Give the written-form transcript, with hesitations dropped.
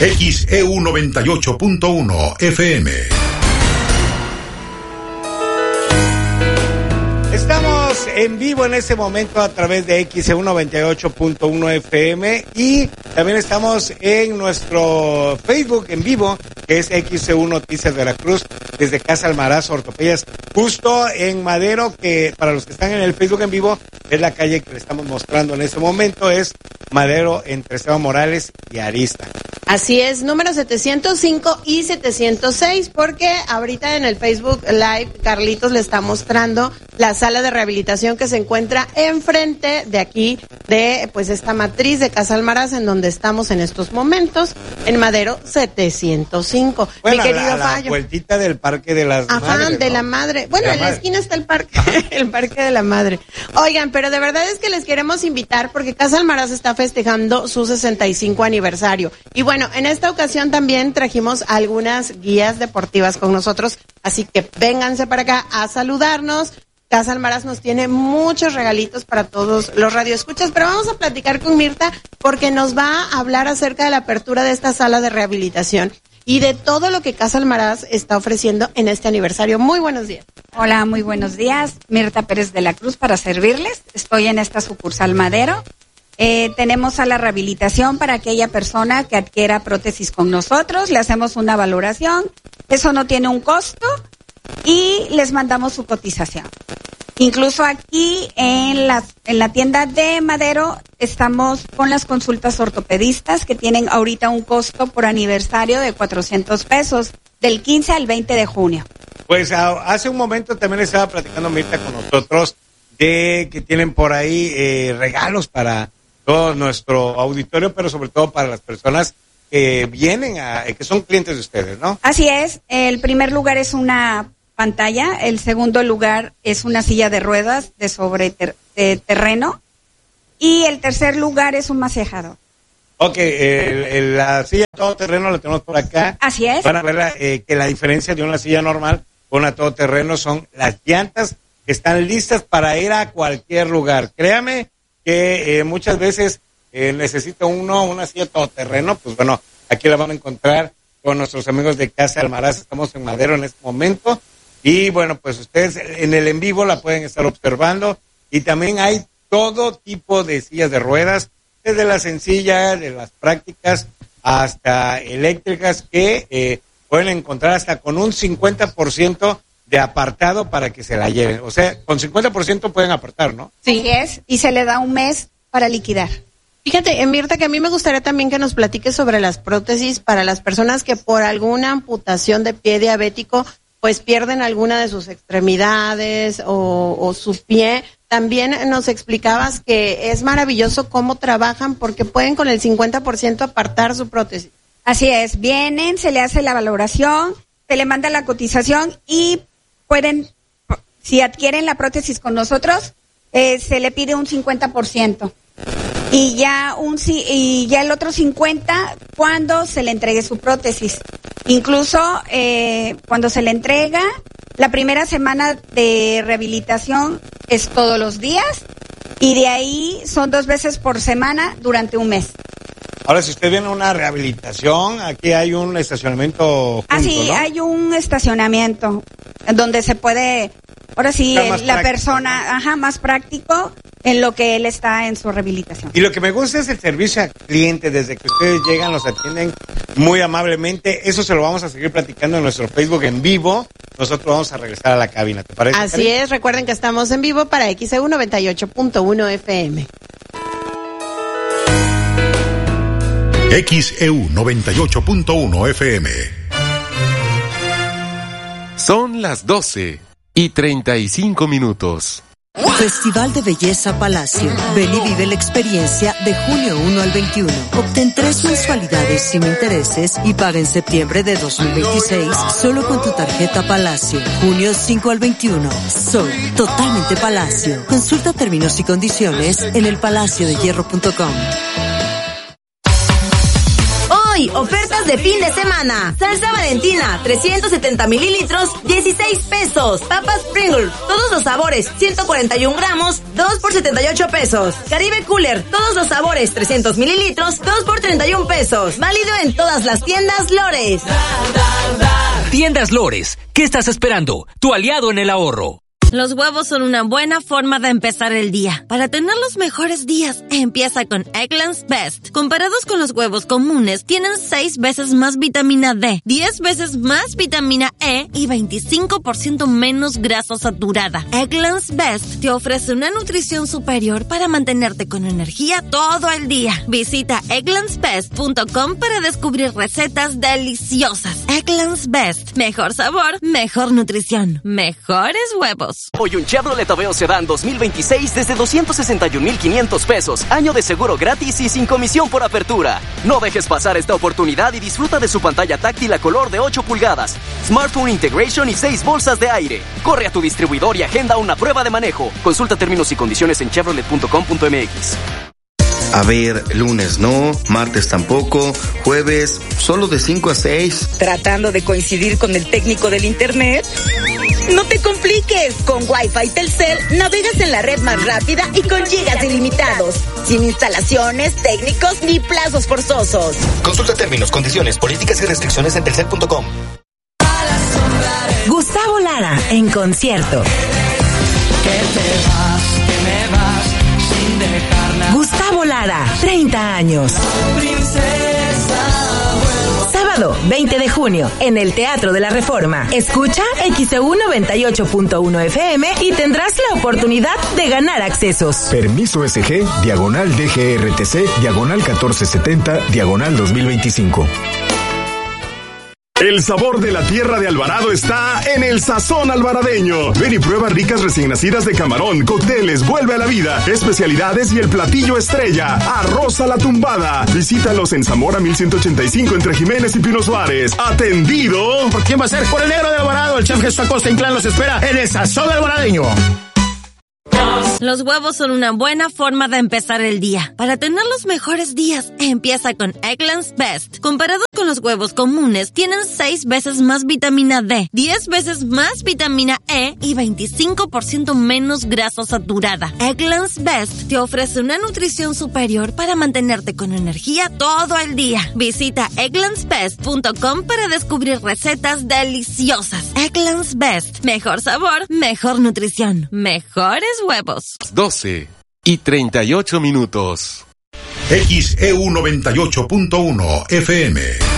XEU 98.1 FM. Estamos en vivo en este momento a través de XEU 98.1 FM y también estamos en nuestro Facebook en vivo, que es XEU Noticias Veracruz, desde Casa Almaraz Ortopedias, justo en Madero, que para los que están en el Facebook en vivo, es la calle que le estamos mostrando en este momento, es Madero entre Esteban Morales y Arista. Así es, número 705 y 706, porque ahorita en el Facebook Live Carlitos le está mostrando la sala de rehabilitación que se encuentra enfrente de aquí, de pues esta matriz de Casa Almaraz, en donde estamos en estos momentos, en Madero 705. Bueno, mi querido la Fallo. Vueltita del Parque de las Madres. Ajá, de ¿no? la Madre. Bueno, la en la madre. esquina está el parque, el Parque de la Madre. Oigan, pero de verdad es que les queremos invitar porque Casa Almaraz está festejando su 65 aniversario. Y bueno, en esta ocasión también trajimos algunas guías deportivas con nosotros, así que vénganse para acá a saludarnos. Casa Almaraz nos tiene muchos regalitos para todos los radioescuchas, pero vamos a platicar con Mirta porque nos va a hablar acerca de la apertura de esta sala de rehabilitación y de todo lo que Casa Almaraz está ofreciendo en este aniversario. Muy buenos días. Hola, muy buenos días. Mirta Pérez de la Cruz para servirles. Estoy en esta sucursal Madero. Tenemos a la rehabilitación para aquella persona que adquiera prótesis con nosotros. Le hacemos una valoración. Eso no tiene un costo y les mandamos su cotización. Incluso aquí en la tienda de Madero estamos con las consultas ortopedistas que tienen ahorita un costo por aniversario de 400 pesos del 15 al 20 de junio. Pues hace un momento también estaba platicando Mirta con nosotros de que tienen por ahí regalos para todo nuestro auditorio, pero sobre todo para las personas que vienen, que son clientes de ustedes, ¿no? Así es. El primer lugar es una pantalla, el segundo lugar es una silla de ruedas de terreno y el tercer lugar es un masajador. Ok, la silla todoterreno la tenemos por acá. Así es. Van a ver que la diferencia de una silla normal con una todoterreno son las llantas que están listas para ir a cualquier lugar. Créame que muchas veces necesita uno una silla todoterreno, pues bueno, aquí la van a encontrar con nuestros amigos de Casa Almaraz. Estamos en Madero en este momento y bueno, pues ustedes en el en vivo la pueden estar observando y también hay todo tipo de sillas de ruedas, desde las sencillas, de las prácticas hasta eléctricas que pueden encontrar hasta con un 50% de apartado para que se la lleven. O sea, con 50% pueden apartar, ¿no? Sí, es, y se le da un mes para liquidar. Fíjate, Mirta, que a mí me gustaría también que nos platiques sobre las prótesis para las personas que por alguna amputación de pie diabético pues pierden alguna de sus extremidades o su pie. También nos explicabas que es maravilloso cómo trabajan porque pueden con el 50% apartar su prótesis. Así es, vienen, se le hace la valoración, se le manda la cotización y pueden, si adquieren la prótesis con nosotros, se le pide un 50%. Y ya el otro 50% cuando se le entregue su prótesis. Incluso cuando se le entrega, la primera semana de rehabilitación es todos los días y de ahí son 2 veces por semana durante un mes. Ahora, si usted viene a una rehabilitación, aquí hay un estacionamiento junto, sí, ¿no? hay un estacionamiento donde se puede, ahora sí, la práctico, persona, ¿no? más práctico en lo que él está en su rehabilitación. Y lo que me gusta es el servicio al cliente. Desde que ustedes llegan, los atienden muy amablemente. Eso se lo vamos a seguir platicando en nuestro Facebook en vivo. Nosotros vamos a regresar a la cabina, ¿te parece? Así es, recuerden que estamos en vivo para XEU 98.1 FM. XEU 98.1 FM. Son las 12:35. Festival de Belleza Palacio. Ven y vive la experiencia de junio 1 al 21. Obtén 3 mensualidades sin intereses y paga en septiembre de 2026 solo con tu tarjeta Palacio. Junio 5 al 21. Soy totalmente Palacio. Consulta términos y condiciones en elpalaciodehierro.com. Hoy, ofertas de fin de semana. Salsa Valentina, 370 mililitros, 16 pesos. Papas Pringles, todos los sabores, 141 gramos, 2 por 78 pesos. Caribe Cooler, todos los sabores, 300 mililitros, 2 por 31 pesos. Válido en todas las tiendas Lores. Tiendas Lores, ¿qué estás esperando? Tu aliado en el ahorro. Los huevos son una buena forma de empezar el día. Para tener los mejores días, empieza con Eggland's Best. Comparados con los huevos comunes, tienen 6 veces más vitamina D, 10 veces más vitamina E y 25% menos grasa saturada. Eggland's Best te ofrece una nutrición superior para mantenerte con energía todo el día. Visita egglandsbest.com para descubrir recetas deliciosas. Eggland's Best. Mejor sabor, mejor nutrición, mejores huevos. Hoy un Chevrolet Aveo Sedán 2026 desde 261,500 pesos. Año de seguro gratis y sin comisión por apertura. No dejes pasar esta oportunidad y disfruta de su pantalla táctil a color de 8 pulgadas, Smartphone Integration y 6 bolsas de aire. Corre a tu distribuidor y agenda una prueba de manejo. Consulta términos y condiciones en chevrolet.com.mx. A ver, lunes no, martes tampoco, jueves solo de 5 a 6. ¿Tratando de coincidir con el técnico del internet? No te compliques, con Wi-Fi Telcel navegas en la red más rápida y con gigas ilimitados, sin instalaciones, técnicos ni plazos forzosos. Consulta términos, condiciones, políticas y restricciones en telcel.com. Gustavo Lara en concierto. Gustavo Lara, 30 años. Sábado 20 de junio en el Teatro de la Reforma. Escucha XEU 98.1 FM y tendrás la oportunidad de ganar accesos. Permiso SG, /DGRTC, /1470, /2025. El sabor de la tierra de Alvarado está en el sazón alvaradeño. Ven y prueba ricas recién nacidas de camarón, cócteles, vuelve a la vida, especialidades y el platillo estrella, arroz a la tumbada. Visítalos en Zamora 1185 entre Jiménez y Pino Suárez. ¡Atendido! ¿Por quién va a ser? Por el negro de Alvarado. El chef Jesús Acosta Inclán los espera en el sazón alvaradeño. Los huevos son una buena forma de empezar el día. Para tener los mejores días, empieza con Eggland's Best. Comparados con los huevos comunes, tienen 6 veces más vitamina D, 10 veces más vitamina E y 25% menos grasa saturada. Eggland's Best te ofrece una nutrición superior para mantenerte con energía todo el día. Visita egglandsbest.com para descubrir recetas deliciosas. Eggland's Best. Mejor sabor, mejor nutrición, mejores huevos. 12:38. XEU 98.1 FM.